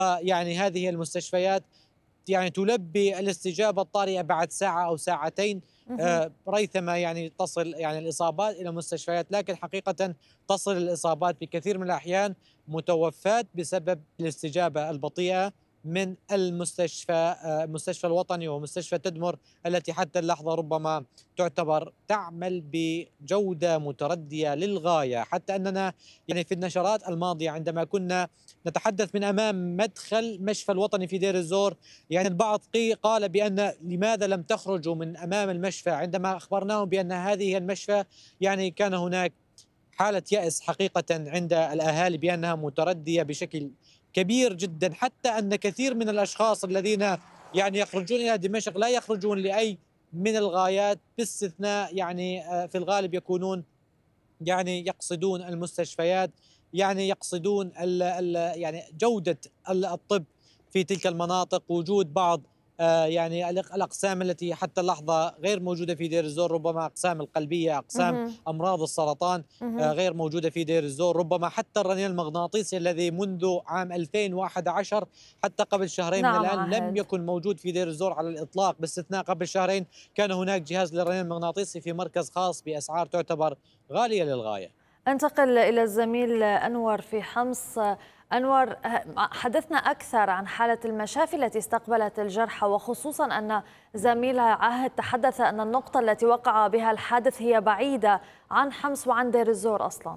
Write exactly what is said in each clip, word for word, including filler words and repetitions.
يعني هذه المستشفيات يعني تلبي الاستجابة الطارئة بعد ساعة أو ساعتين، اهم. آه، ريثما يعني تصل يعني الإصابات إلى مستشفيات، لكن حقيقة تصل الإصابات بكثير من الأحيان متوفاة بسبب الاستجابة البطيئة من المستشفى، آه، المستشفى الوطني ومستشفى تدمر، التي حتى اللحظة ربما تعتبر تعمل بجودة متردية للغاية. حتى أننا يعني في النشرات الماضية عندما كنا نتحدث من أمام مدخل مشفى الوطني في دير الزور، يعني البعض قي- قال بأن لماذا لم تخرجوا من أمام المشفى، عندما أخبرناهم بأن هذه هي المشفى. يعني كان هناك حالة يأس حقيقة عند الأهالي بأنها متردية بشكل كبير جدا، حتى أن كثير من الأشخاص الذين يعني يخرجون إلى دمشق لا يخرجون لأي من الغايات باستثناء يعني آه، في الغالب يكونون يعني يقصدون المستشفيات، يعني يقصدون ال ال يعني جودة ال الطب في تلك المناطق، وجود بعض آه، يعني الأق- الأقسام التي حتى اللحظة غير موجودة في دير الزور، ربما أقسام القلبية، أقسام اهم. أمراض السرطان آه، اهم. غير موجودة في دير الزور، ربما حتى الرنين المغناطيسي الذي منذ عام ألفين وأحد عشر حتى قبل شهرين من نعم الآن لم عهد. يكن موجود في دير الزور على الإطلاق، باستثناء قبل شهرين كان هناك جهاز للرنين المغناطيسي في مركز خاص بأسعار تعتبر غالية للغاية. انتقل إلى الزميل أنور في حمص. أنور، حدثنا أكثر عن حالة المشافي التي استقبلت الجرحى، وخصوصا أن زميلها عهد تحدث أن النقطة التي وقع بها الحادث هي بعيدة عن حمص وعن دير الزور أصلا.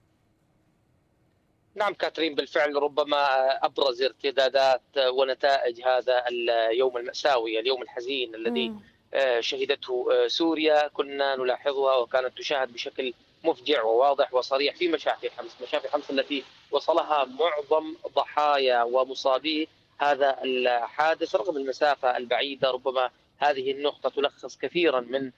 نعم كاترين، بالفعل ربما أبرز ارتدادات ونتائج هذا اليوم المأساوي، اليوم الحزين الذي مم. آه، شهدته آه، سوريا، كنا نلاحظها وكانت تشاهد بشكل مفجع وواضح وصريح في مشافي حمص، مشافي حمص التي وصلها معظم ضحايا ومصابي هذا الحادث رغم المسافة البعيدة. ربما هذه النقطة تلخص كثيرا من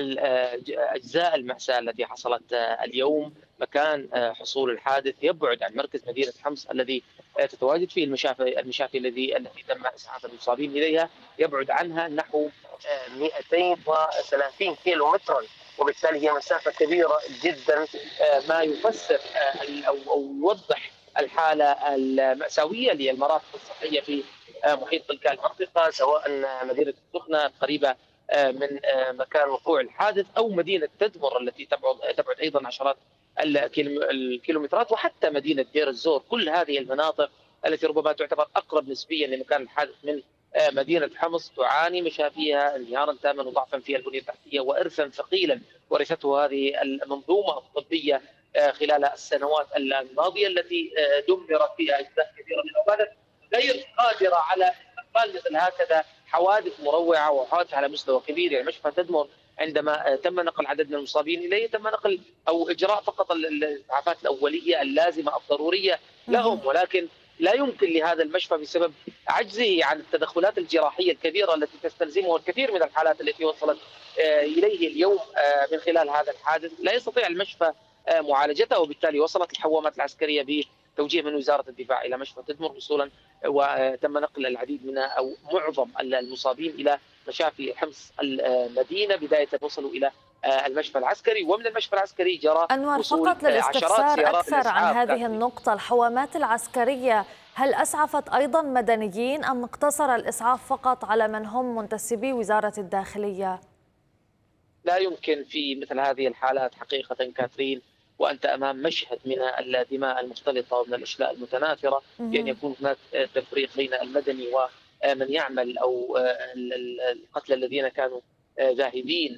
أجزاء المأساة التي حصلت آه، اليوم. مكان آه، حصول الحادث يبعد عن مركز مدينة حمص الذي آه، تتواجد فيه المشافي المشافي الذي التي تم إسعاف المصابين إليها، يبعد عنها نحو آه، مئتين وثلاثين كيلو مترا، وبالتالي هي مسافة كبيرة جدا. آه، ما يفسر آه، أو أو يوضح الحالة المأساوية للمرافق الصحية في آه، محيط تلك المنطقة، سواء مدينة السخنة القريبة آه، من آه، مكان وقوع الحادث، أو مدينة تدمر التي تبعد تبعد أيضا عشرات الكيلومترات، وحتى مدينة دير الزور. كل هذه المناطق التي ربما تعتبر أقرب نسبيا لمكان الحادث من آه، مدينة حمص تعاني مشافيها انهيارا تاما وضعفا في البنية التحتية وإرثا ثقيلا ورثته هذه المنظومة الطبية آه، خلال السنوات الماضية، التي آه، دمرت فيها أجزاء كثيرة من الأوقات، غير قادرة على استقبال مثل هكذا حوادث مروعة وحوادث على مستوى كبير. يعني مشفى تدمر عندما تم نقل عدد من المصابين اليه تم نقل او اجراء فقط الاسعافات الاوليه اللازمه الضروريه مهم. لهم، ولكن لا يمكن لهذا المشفى بسبب عجزه عن التدخلات الجراحيه الكبيره التي تستلزمه الكثير من الحالات التي وصلت آه، اليه اليوم آه، من خلال هذا الحادث، لا يستطيع المشفى آه، معالجتها، وبالتالي وصلت الحوامات العسكريه بتوجيه من وزاره الدفاع الى مشفى تدمر وصولا، وتم نقل العديد من او معظم المصابين الى مشافي حمص المدينه، بدايه وصلوا الى المشفى العسكري، ومن المشفى العسكري جرى أنور، وصول فقط عشرات للاستفسار سيارات أكثر عن الاسعاف هذه كاترين. النقطة، الحوامات العسكرية هل أسعفت أيضا مدنيين أم اقتصر الإسعاف فقط على من هم منتسبي وزارة الداخلية؟ لا يمكن في مثل هذه الحالات حقيقه كاترين، وانت امام مشهد من الدماء المختلطه ومن الاشلاء المتناثره، بان مهم. يكون هناك تفريق بين المدني ومن يعمل، او القتلى الذين كانوا ذاهبين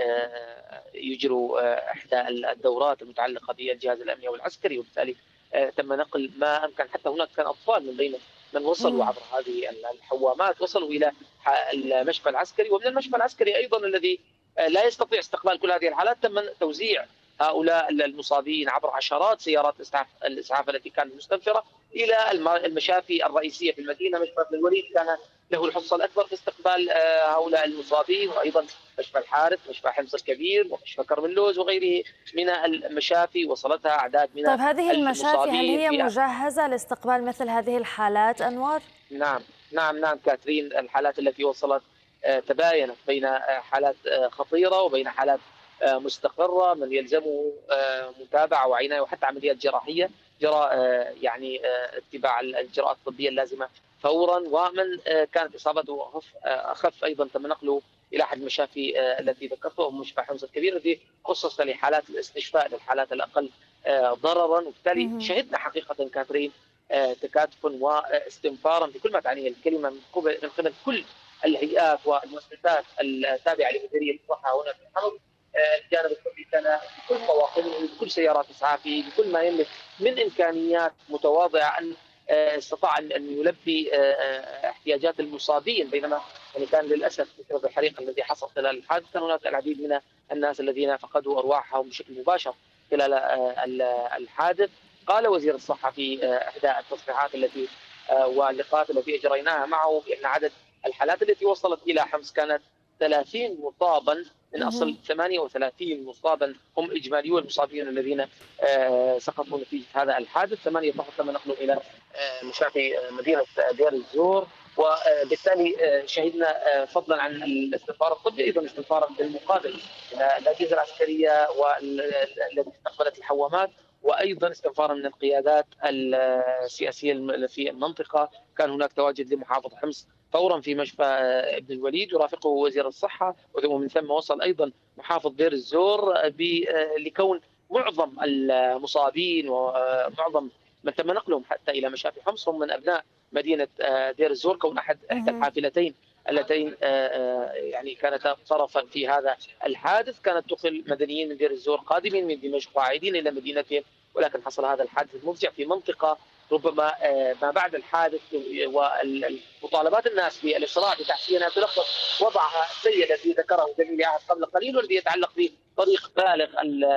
ليجروا احدى الدورات المتعلقه بالجهاز الامني والعسكري، وبالتالي تم نقل ما امكن. حتى هناك كان اطفال من بين من وصلوا مم. عبر هذه الحوامات، وصلوا الى المشفى العسكري، ومن المشفى العسكري ايضا الذي لا يستطيع استقبال كل هذه الحالات تم توزيع هؤلاء المصابين عبر عشرات سيارات الاسعاف الاسعاف التي كانت مستنفره الى المشافي الرئيسيه في المدينه. مشفى ابن الوليد كان له الحصه الاكبر في استقبال هؤلاء المصابين، وايضا مشفى الحارث، مشفى حمص الكبير، ومشفى كرم اللوز وغيره من المشافي وصلتها اعداد من طيب، هذه المشافي هل المصابين هي في. مجهزة لاستقبال مثل هذه الحالات أنور؟ نعم نعم نعم كاترين، الحالات التي وصلت آه، تباينت بين آه، حالات آه، خطيرة وبين حالات آه، مستقرة، من يلزمه آه، متابعة وعناية وحتى عمليات جراحية. جرى يعني اتباع الإجراءات الطبية اللازمة فورا، ومن كانت إصابته أخف, أخف أيضا تم نقله إلى أحد المشافي التي ذكرته، وهو مشفى حمص الكبير الذي خصص لحالات الاستشفاء للحالات الأقل ضررا. وبالتالي شهدنا حقيقة كاترين تكاتفا واستنفارا بكل ما تعنيه الكلمة من قبل من قبل كل الهيئات والمؤسسات التابعة لمديرية الصحة هنا في حمص. الجانب الطبي كان بكل طواقمه بكل سيارات اسعافه بكل ما يملك من امكانيات متواضعه ان استطاع ان يلبي احتياجات المصابين، بينما يعني كان للاسف بسبب الحريق الذي حصل خلال الحادث كان هناك العديد من الناس الذين فقدوا ارواحهم بشكل مباشر خلال الحادث. قال وزير الصحه في احدى التصريحات التي واللقاءات التي اجريناها معه بان عدد الحالات التي وصلت الى حمص كانت ثلاثين مصابا من اصل ثمانية وثلاثين مصابا هم اجماليو المصابين الذين سقطوا نتيجه هذا الحادث. ثمانيه فقط تم نقلهم الى مشافي مدينه دير الزور، وبالتالي شهدنا فضلا عن الاستنفار الطبي ايضا استنفارا بالمقابل الاجهزه العسكريه والتي استقبلت الحوامات، وايضا استنفارا من القيادات السياسيه في المنطقه. كان هناك تواجد لمحافظ حمص فورا في مشفى ابن الوليد يرافقه وزير الصحه، ومن ثم وصل ايضا محافظ دير الزور لكون معظم المصابين ومعظم من تم نقلهم حتى الى مشافي حمص هم من ابناء مدينه دير الزور، كون احد احدى الحافلتين اللتين يعني كانتا طرفا في هذا الحادث كانت تقل مدنيين من دير الزور قادمين من دمشق وعائدين الى مدينتهم، ولكن حصل هذا الحادث المفزع في منطقه ربما ما بعد الحادث ومطالبات الناس بالإسراع بتحسينها تلخص وضعها السيء الذي ذكره زميلي عهد قبل قليل، والذي يتعلق بطريق بالغ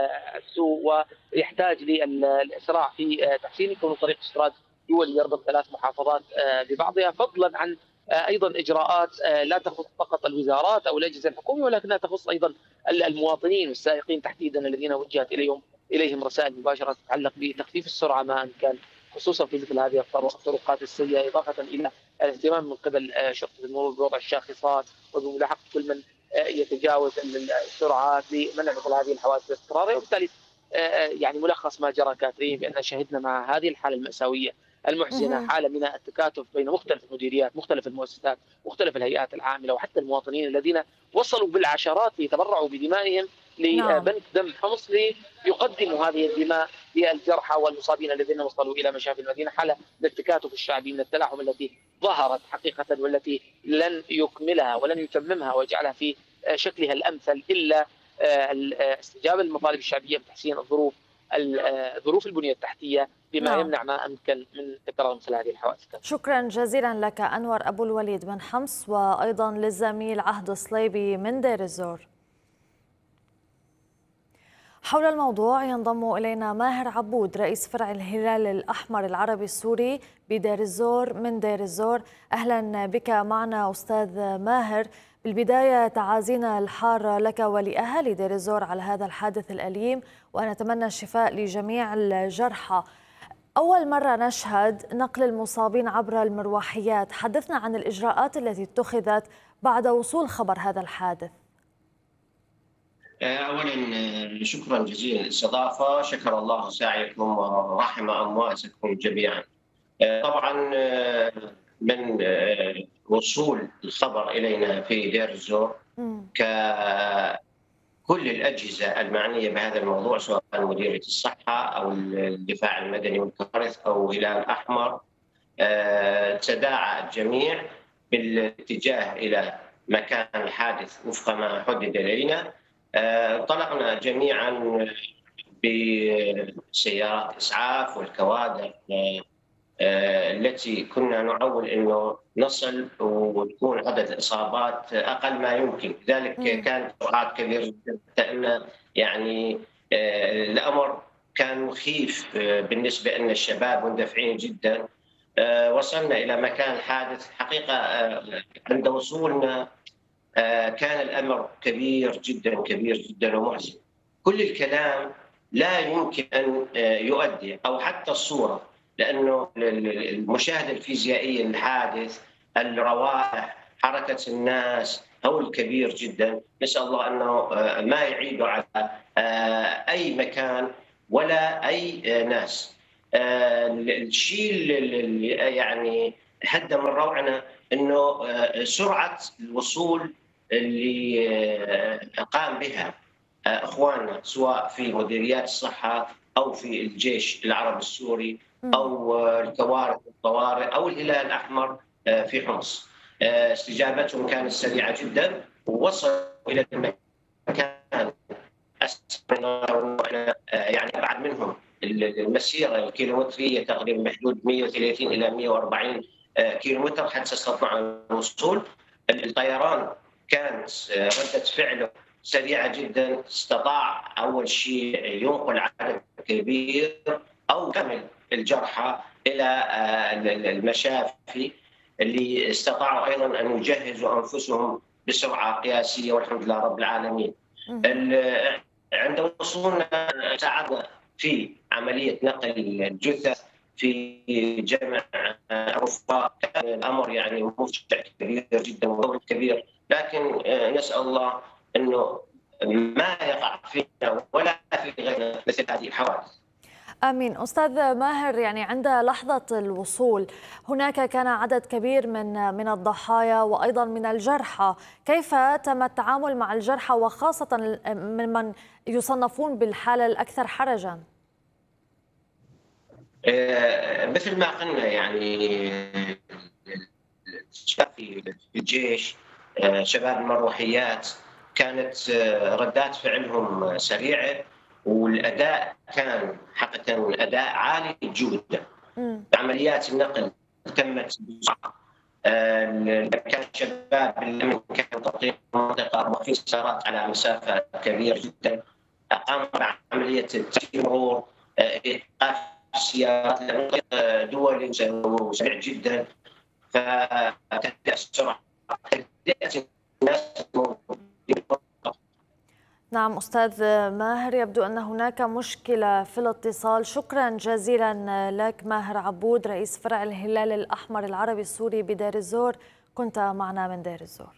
السوء ويحتاج للإسراع في تحسينه، كونه طريق استراد دولي يربط ثلاث محافظات ببعضها، فضلا عن ايضا اجراءات لا تخص فقط الوزارات او الاجهزه الحكوميه ولكنها تخص ايضا المواطنين والسائقين تحديدا الذين وجهت اليهم اليهم رسائل مباشره تتعلق بتخفيف السرعه ما امكن، خصوصا في مثل هذه الطرقات السيئه، اضافه الى الاهتمام من قبل شرطه المرور بوضع الشاخصات وبملاحقه كل من يتجاوز السرعات لمنع مثل هذه الحوادث الاضطراريه. وبالتالي يعني ملخص ما جرى كاترين بان شهدنا مع هذه الحاله الماساويه المحزنه حاله من التكاتف بين مختلف المديريات، مختلف المؤسسات، مختلف الهيئات العامله وحتى المواطنين الذين وصلوا بالعشرات ليتبرعوا بدمائهم لبنك دم حمص ليقدموا هذه الدماء للجرحى والمصابين الذين وصلوا الى مشافي المدينه. حاله من التكاتف الشعبي من التلاحم التي ظهرت حقيقه والتي لن يكملها ولن يتممها ويجعلها في شكلها الامثل الا استجابه للمطالب الشعبيه بتحسين الظروف ظروف البنيه التحتيه بما نعم. يمنع ما امكن من تكرار مثل هذه الحوادث. شكرا جزيلا لك انور ابو الوليد من حمص، وايضا للزميل عهد صليبي من دير الزور. حول الموضوع ينضم الينا ماهر عبود رئيس فرع الهلال الاحمر العربي السوري بدير الزور من دير الزور. اهلا بك معنا استاذ ماهر. بالبداية تعازينا الحارة لك ولأهالي دير الزور على هذا الحادث الأليم، ونتمنى الشفاء لجميع الجرحى. أول مرة نشهد نقل المصابين عبر المروحيات، حدثنا عن الإجراءات التي اتخذت بعد وصول خبر هذا الحادث. أولا شكرا جزيلا للاستضافة، شكر الله سعيكم ورحم أمواتكم جميعا. طبعا من وصول الخبر إلينا في دير الزور ككل الأجهزة المعنية بهذا الموضوع سواء مديرية الصحة أو الدفاع المدني والكوارث أو هلال أحمر، تداعى الجميع بالاتجاه إلى مكان الحادث وفق ما حدد إلينا. انطلقنا جميعا بسيارات إسعاف والكوادر التي كنا نعول انه نصل وتكون عدد الاصابات اقل ما يمكن، لذلك كانت سرعات كبيره جدا لان يعني الامر كان مخيف بالنسبه لنا الشباب مندفعين جدا. وصلنا الى مكان الحادث، حقيقه عند وصولنا كان الامر كبير جدا كبير جدا ومحزن. كل الكلام لا يمكن ان يؤدي او حتى الصوره، لأنه المشاهدة الفيزيائية للحادث، الروائح، حركة الناس، هول كبير جدا. نسأل الله أنه ما يعيده على أي مكان ولا أي ناس. الشيء اللي يعني هدى من روعنا انه سرعه الوصول اللي قام بها اخواننا سواء في مديريات الصحه او في الجيش العربي السوري او الكوارث والطوارئ او الهلال الاحمر في حمص. استجابتهم كانت سريعه جدا ووصلوا الى المكان يعني ابعد منهم. المسيره الكيلومتريه تقريبا بحدود مئة وثلاثين الى مئة وأربعين كيلومتر حتى استطاعوا الوصول. الطيران كانت رده فعله سريعه جدا، استطاع اول شيء ينقل عدد كبير او كامل الجرحى الى المشافي اللي استطاعوا ايضا ان يجهزوا انفسهم بسرعه قياسيه والحمد لله رب العالمين. عند وصولنا ساعدنا في عمليه نقل الجثث في جمع الرفقاء. كان الامر يعني مفجع كبير جدا وضغط كبير، لكن نسال الله انه ما يقع فينا ولا في غيرنا مثل هذه الحوادث. آمين. أستاذ ماهر، يعني عند لحظة الوصول هناك كان عدد كبير من من الضحايا وأيضا من الجرحى، كيف تم التعامل مع الجرحى وخاصة ممن يصنفون بالحالة الأكثر حرجا؟ مثل ما قلنا يعني في الجيش شباب المروحيات كانت ردات فعلهم سريعة والأداء كان حقيقة أداء عالي الجودة. عمليات النقل تمت بسرعة. كان الشباب الأمن كان تطبيق منطقة وفي سيارات على مسافة كبيرة جدا. قاموا بعملية تسجيل مرور، إيقاف السيارات لمنطقة دولي وسريع جدا. فتبدأ السرعة تبدأ الناس. نعم أستاذ ماهر، يبدو أن هناك مشكلة في الاتصال. شكرا جزيلا لك ماهر عبود، رئيس فرع الهلال الأحمر العربي السوري بدير الزور، كنت معنا من دير الزور.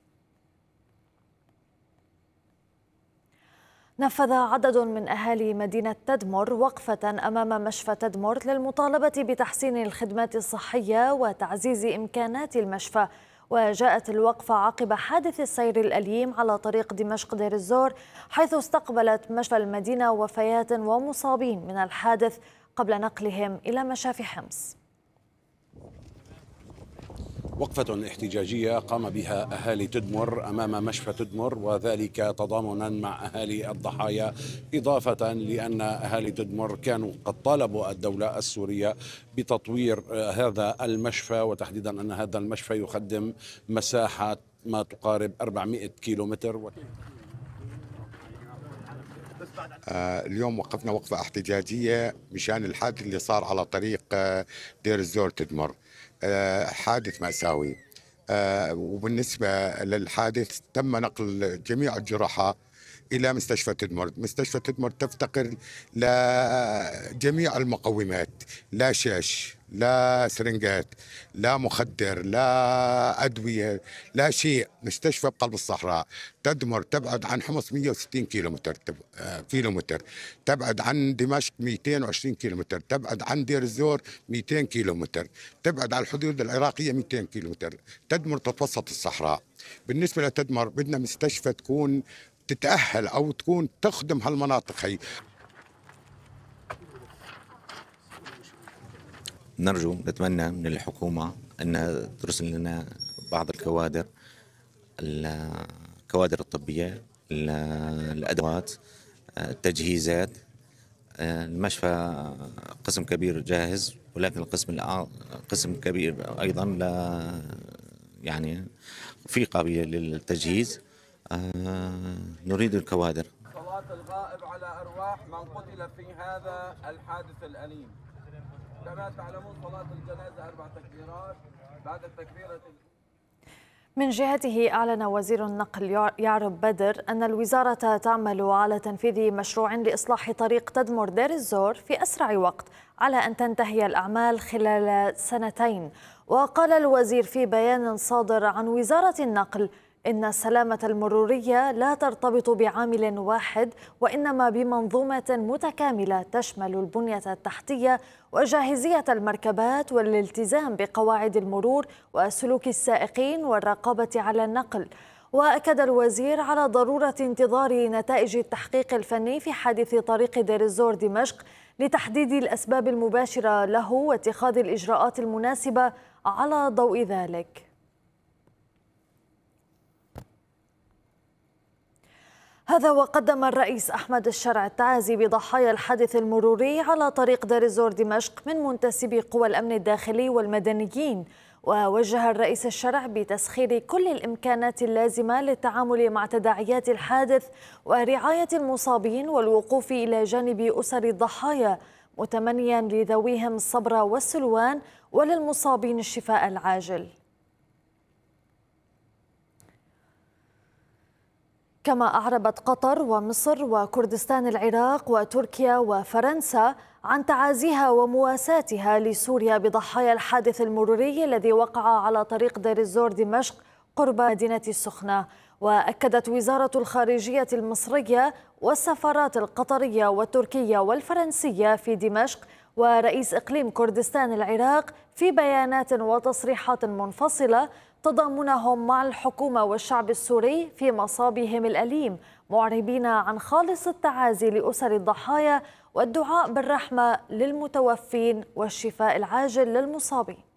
نفذ عدد من أهالي مدينة تدمر وقفة أمام مشفى تدمر للمطالبة بتحسين الخدمات الصحية وتعزيز إمكانات المشفى. وجاءت الوقفة عقب حادث السير الأليم على طريق دمشق دير الزور، حيث استقبلت مشفى المدينة وفيات ومصابين من الحادث قبل نقلهم إلى مشافي حمص. وقفة احتجاجية قام بها أهالي تدمر أمام مشفى تدمر، وذلك تضامنا مع أهالي الضحايا، إضافة لأن أهالي تدمر كانوا قد طالبوا الدولة السورية بتطوير هذا المشفى، وتحديدا أن هذا المشفى يخدم مساحة ما تقارب أربعمئة كيلومتر. آه اليوم وقفنا وقفة احتجاجية مشان الحادث اللي صار على طريق آه دير الزور تدمر. آه حادث مأساوي. آه وبالنسبة للحادث تم نقل جميع الجرحى إلى مستشفى تدمر. مستشفى تدمر تفتقر لجميع المقومات، لا شاش، لا سرنجات، لا مخدر، لا أدوية، لا شيء. مستشفى بقلب الصحراء. تدمر تبعد عن حمص مئة وستين كيلومتر كيلومتر، تبعد عن دمشق مئتين وعشرين كيلومتر، تبعد عن دير الزور مئتين كيلومتر، تبعد على الحدود العراقية مئتين كيلومتر. تدمر تتوسط الصحراء. بالنسبة لتدمر بدنا مستشفى تكون تتأهل أو تكون تخدم هالمناطق هي. نرجو نتمنى من الحكومة أنها ترسل لنا بعض الكوادر، الكوادر الطبية، الأدوات، التجهيزات. المشفى قسم كبير جاهز، ولكن القسم قسم كبير أيضا لا يعني في قابلية للتجهيز. آه نريد الكوادر. صلاة الغائب على أرواح من قتل في هذا الحادث الأليم. كما تعلمون صلاة الجنازة أربع تكبيرات. بعد التكبيرة من جهته أعلن وزير النقل يعرب بدر أن الوزارة تعمل على تنفيذ مشروع لإصلاح طريق تدمر دير الزور في أسرع وقت، على أن تنتهي الأعمال خلال سنتين. وقال الوزير في بيان صادر عن وزارة النقل إن السلامة المرورية لا ترتبط بعامل واحد، وإنما بمنظومة متكاملة تشمل البنية التحتية وجاهزية المركبات والالتزام بقواعد المرور وسلوك السائقين والرقابة على النقل. وأكد الوزير على ضرورة انتظار نتائج التحقيق الفني في حادث طريق دير الزور دمشق لتحديد الأسباب المباشرة له واتخاذ الإجراءات المناسبة على ضوء ذلك. هذا وقدم الرئيس أحمد الشرع التعازي بضحايا الحادث المروري على طريق دير الزور دمشق من منتسبي قوى الأمن الداخلي والمدنيين. ووجه الرئيس الشرع بتسخير كل الإمكانات اللازمة للتعامل مع تداعيات الحادث ورعاية المصابين والوقوف إلى جانب أسر الضحايا، متمنيا لذويهم الصبر والسلوان وللمصابين الشفاء العاجل. كما أعربت قطر ومصر وكردستان العراق وتركيا وفرنسا عن تعازيها ومواساتها لسوريا بضحايا الحادث المروري الذي وقع على طريق دير الزور دمشق قرب مدينة السخنة. وأكدت وزارة الخارجية المصرية والسفارات القطرية والتركية والفرنسية في دمشق ورئيس إقليم كردستان العراق في بيانات وتصريحات منفصلة تضامنهم مع الحكومة والشعب السوري في مصابهم الأليم، معربين عن خالص التعازي لأسر الضحايا والدعاء بالرحمة للمتوفين والشفاء العاجل للمصابين.